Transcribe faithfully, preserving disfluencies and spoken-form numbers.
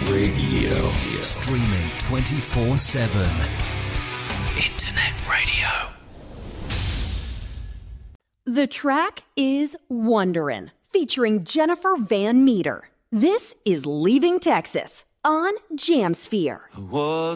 Radio. Streaming twenty-four seven. Internet radio. The track is Wonderin', featuring Jennifer Van Meter. This is Leaving Texas on Jamsphere. Was